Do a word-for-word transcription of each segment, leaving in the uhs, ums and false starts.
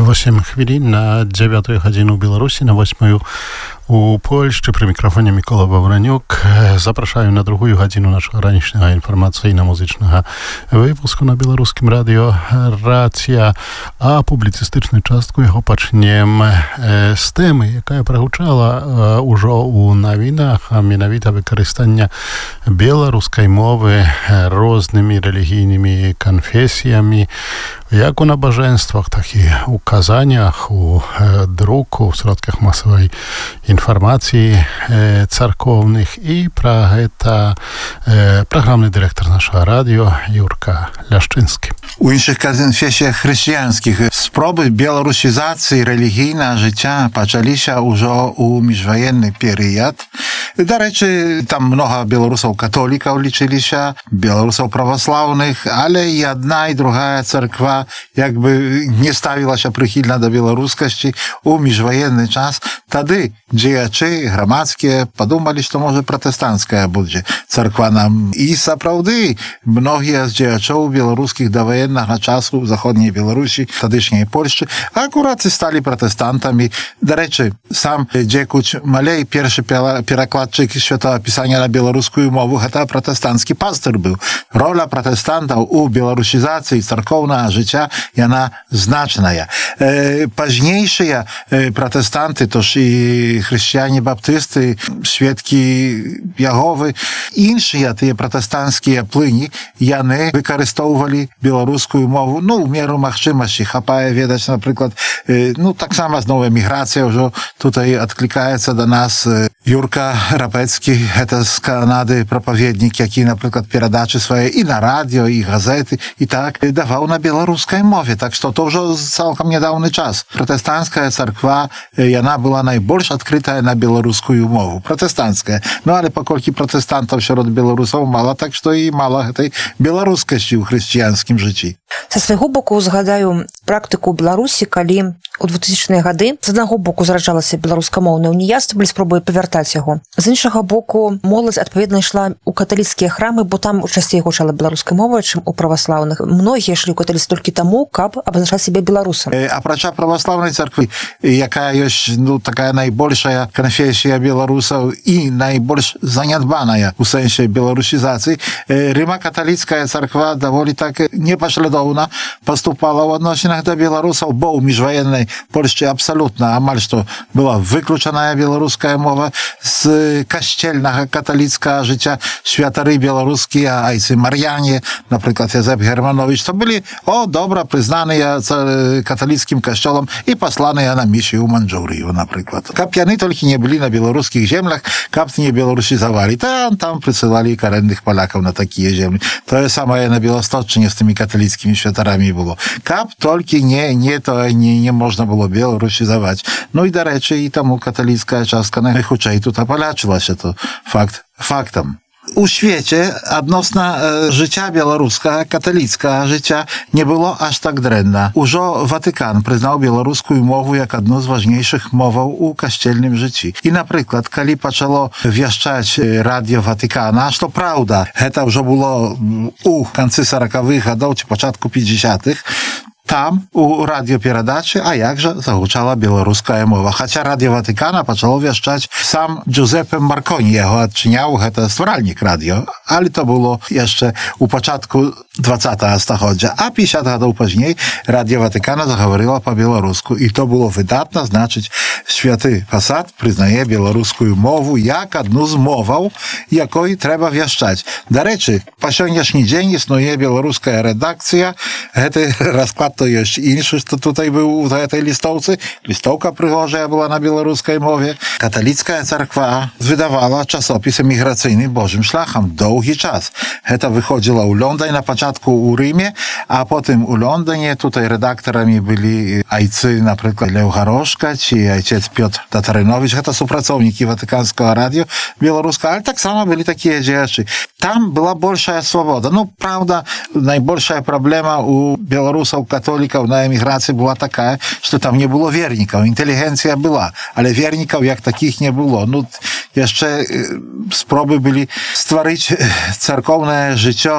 восемь хвілін на дзевятую гадзіну ў Беларусі, на восьмую у Польшчы. Пры мікрафоне Мікола Вавранюк. Запрашаю на другую гадзіну нашага ранішняга інфармацыйна-музычнага выпуску на беларускім радыё «Рацыя». А публіцыстычную частку яго пачнем з тэмы, якая прагучала ўжо ў навінах, а менавіта выкарыстання беларускай мовы рознымі рэлігійнымі канфесіямі, як у набажэнствах, так і у казаннях, у друку, в сродках масавай інфармацыі царкоўных. І пра гэта праграмны дырэктар нашага радыё Юрка Ляшчынскі. У іншых канфесіях хрысціянскіх спробы беларусізацыі рэлігійнага жыцця пачаліся ўжо ў міжваенны перыяд. Дарэчы, там многа беларусаў-католікаў лічыліся, беларусаў праваслаўных, але і адна і другая царква як бы не ставілася прыхільна да беларускасці ў міжваенны час. Тады дзеячы грамадскія падумалі, што можа пратэстанцкая будзе царква нам. І сапраўды многія з дзеячоў беларускіх да ваеннага часу ў заходняй Беларусі, тадышняй Польшчы, акурат і сталі пратэстантамі. Дарэчы, сам Дзекуч Малей, першы перакладчык Святого Пісання на беларускую мову, гэта пратэстанцкі пастыр быў. Роля пратэстантаў у беларусізацыі царкоўнага жыцця, яна значная. Э, пазнейшыя э, пратэстанты, то ж і хрысціяне-баптысты, сведкі Яговы, іншыя тыя пратэстанцкія плыні, яны выкарыстоўвалі беларускую мову, ну, у меру магчымасці. Хапае ведаць, напрыклад, э, ну, таксама зноў эміграцыя ўжо тутай адклікаецца да нас. Юрка Рапецкі, гэта з Канады прапаведнік, які, напрыклад, перадачы свае і на радыё, і газеты, і так даваў на беларускай мове. Так што то ўжо цалкам нядаўны час. Пратэстанцкая царква, яна была найбольш адкрытая на беларускую мову. Пратэстанцкая. Ну, але паколькі пратэстантаў сярод беларусаў мала, так што і мала гэтай беларускасці ў хрысціянскім жыцці. Са свайго боку згадаю практыку ў Беларусі, калі у двухтысячныя гады з аднаго боку зараджалася беларускамоўнае ўніяцтва, былі спробы павяртаць яго. З іншага боку, моладзь адпаведна ішла ў каталіцкія храмы, бо там часцей гучала беларускай мовай, чым у праваслаўных. Многія ішлі ў каталіцтва толькі таму, каб абазначаць сябе беларусам. Апрача праваслаўнай царквы, якая ёсць, ну, такая найбольшая канфесія беларусаў і найбольш занядбаная у сэнсе беларусізацыі, рыма-каталіцкая царква даволі так непаслядоўна паступала ў адносінах да беларусаў, бо ў міжваеннай Польшчы абсалютна амаль што была выключаная беларуская мова з касцельнага каталіцкага жыцця. Святары беларускія, айцы Мар'яне, напрыклад, Язэп Германович, то былі, о, добра прызнаныя каталіцкім касцёлам і пасланыя на місію ў Манчжурыю, напрыклад. Каб яны толькі не былі на беларускіх землях, каб не беларусізавалі, там, там прысылалі карэнных палякаў на такія землі. Тое самае на Беласточчыне з тымі каталіцкімі святарамі было. Каб толькі не, не, то не, не можна было беларусізаваць. Ну і, дарэчы, і таму каталіцкая частка найхутчэй тут апалячылася, то факт фактам. У свеце адносна э, жыцця беларускага, каталіцкага жыцця не было аж так дрэнна. Ужо Ватыкан прызнаў беларускую мову як адну з важнейшых моваў у касцельным жыцці. І, напрыклад, калі пачало вяшчаць радыё Ватыкана, што праўда, гэта ўжо было у канцы саракавых гадоў ці пачатку пятьдесятых, там у радыёперадачы, а як жа загучала беларуская мова. Хаця радыё Ватыкана пачало вяшчаць сам Джузеппе Марконі, яго адчыняў, гэта стваральнік радыё, але то было яшчэ у пачатку двадцатага стагоддзя. А пятьдесят гадоў пазней радыё Ватыкана загаварыла па-беларуску, і то было выдатна, значыць, святы пасад прызнае беларускую мову як адну з моваў, якой трэба вяшчаць. Дарэчы, па сённяшні дзень існуе беларуская рэдакцыя, гэты расклад то ёсць іншы, што тутай быў у гэтай лістоўцы. Лістоўка прыгожая была на беларускай мове. Каталіцкая царква выдавала часопіс эміграцыйны Божым шляхам доўгі час. Гэта выходзіла ў Лондоне, на пачатку ў Рыме, а потым у Лондоне. Тутай рэдактарамі былі айцы, напрыклад, Леў Гарошка ці айцец Пётр Татарынович. Гэта супрацоўнікі Ватыканскага радыё беларускага, але таксама былі такія дзеячы. Там была большая свабода. Ну, праўда, найбольшая праблема у беларусаў католікаў на эміграцыі была такая, што там не было вернікаў. Інтэлігенцыя была, але вернікаў як такіх не было. Ну, jeszcze spróby byli stworzyć cerkowne życie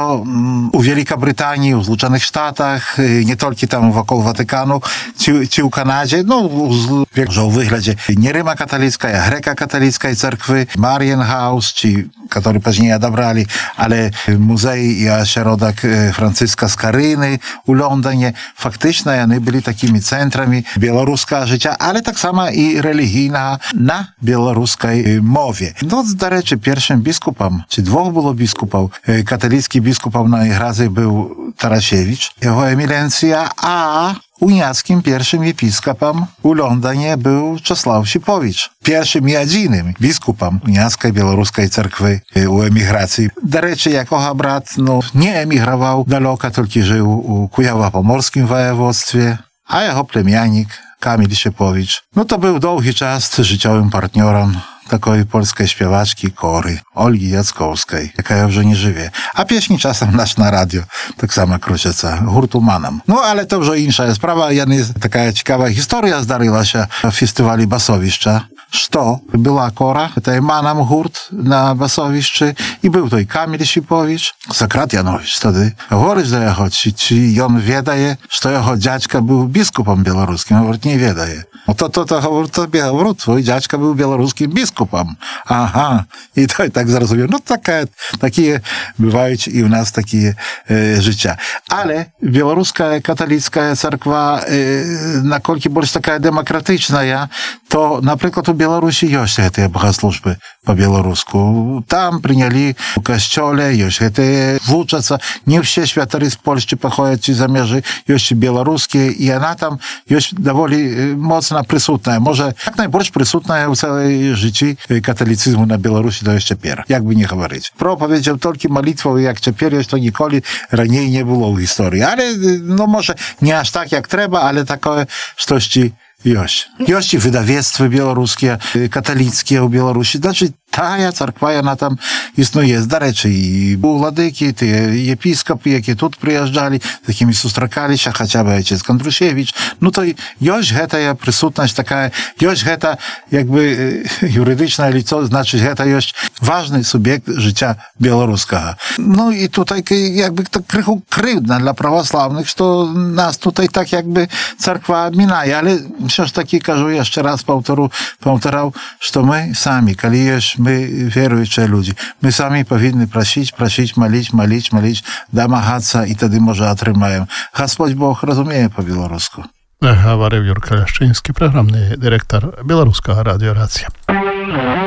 u Wielkiej Brytanii, u Zjednoczonych Stanach, nie tylko tam wokół Watykanu, czy, czy u Kanadzie, no że u wyglądzie nie Ryma katolicka, a Greka-katolickiej cerkwy, Marienhaus, czy który później odebrali, ale muzej i ośrodek Franciszka Skaryny u Londynie, faktycznie oni byli takimi centrami białoruskiego życia, ale tak samo i religijna na białoruskiej mowie. No, do rzeczy, pierwszym biskupem, czy dwóch było biskupów, katolicki biskupem na ich razy był Tarasiewicz, jego eminencja, a uniackim pierwszym episkopem u Londynie był Czesław Sipowicz. Pierwszym i jedynym biskupem uniackiej białoruskiej cerkwy u emigracji. Do rzeczy, jako brat, no, nie emigrował daleko, tylko żył u Kujawa-Pomorskim wojewodztwie, a jego plemiennik Kamil Sipowicz, no to był długi czas życiowym partnerem takiej polskiej śpiewaczki Kory, Olgi Jackowskiej, jaka już nie żyje. A pieśni czasem nasz na radio, tak samo kruczyca, hurtu Manam. No ale to już inna sprawa. Jest taka ciekawa historia zdarzyła się w festiwalu Basowiszcza, że była Kora, to Manam hurt na Basowiszczy i był to i Kamil Sipowicz, Sokrat Janowicz wtedy. Говорить do jego, czy, czy on wiedaje, że jego dziadka był biskupem białoruskim, on nie wiedaje. No to, to, to, to, to białorus, twój dziadka był białoruskim biskupem. Aha. I to i tak zrozumiał. No takie, takie bywają i u nas takie e, życia. Ale białoruska katolicka cerkwa, e, na kolki bardziej taka demokratyczna, ja, to na przykład u Białorusi jest te bogosłużby po białorusku. Tam przyjęli w kościele, jest te włóczaca. Nie wszystkie światory z Polski pochodzą, ci zamierzy, jest białoruskie i ona tam jest dowoli mocno przysutna. Może jak najbardziej przysutna w całej życiu katolicyzmu na Białorusi to jeszcze piera. Jakby nie mówić. Propowiedział tylko modlitwą, jak ciepło jest, to nigdy raniej nie było w historii. Ale no może nie aż tak jak trzeba, ale takie sztości Jość. Jość i wydawnictwo białoruskie, katolickie u Białorusi. Znaczy, ta cerkwa, ona tam istnieje. Do rzeczy i władyki, te episkopy, jakie tu przyjeżdżali, z jakimi sustrzekali się, chociażby ojciec Kondrusiewicz. No to jość ta przysutność taka, jość ta jakby jurydyczna, ale co znaczy, ta jość ważny subiekt życia białoruskiego. No i tutaj jakby to krychu krywdna dla prawosławnych, że nas tutaj tak jakby cerkwa minaje, ale przecież taki każu jeszcze raz powtóru, powtarzał, że my sami, kiedy jest my wierujące ludzie, my sami powinni prosić, prosić, malić, malić, malić, domagаться i wtedy może otrzymają. Господь Бог rozumie po białorusku. Говорив Юрко Ляшчинський, програмний директор Білоруського радіо «Рація».